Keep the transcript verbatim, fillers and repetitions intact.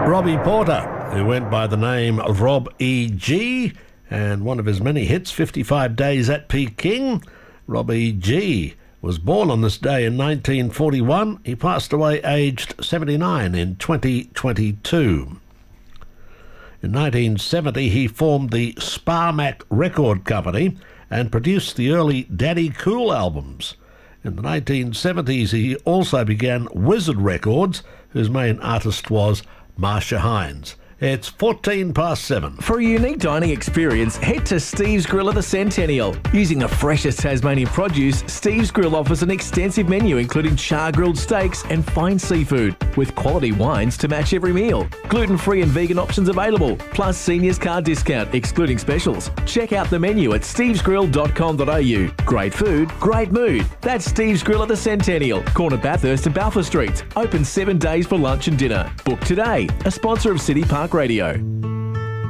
Robbie Porter, who went by the name of Rob E G, and one of his many hits, fifty-five Days at Peking. Rob E G was born on this day in nineteen forty-one. He passed away aged seventy-nine in twenty twenty-two. In nineteen seventy, he formed the Sparmac Record Company and produced the early Daddy Cool albums. In the nineteen seventies, he also began Wizard Records, whose main artist was Marsha Hines. It's fourteen past seven. For a unique dining experience, head to Steve's Grill at the Centennial. Using the freshest Tasmanian produce, Steve's Grill offers an extensive menu including char-grilled steaks and fine seafood, with quality wines to match every meal. Gluten-free and vegan options available, plus seniors card discount, excluding specials. Check out the menu at steves grill dot com dot a u. Great food, great mood. That's Steve's Grill at the Centennial, corner Bathurst and Balfour Streets. Open seven days for lunch and dinner. Book today. A sponsor of City Park Radio.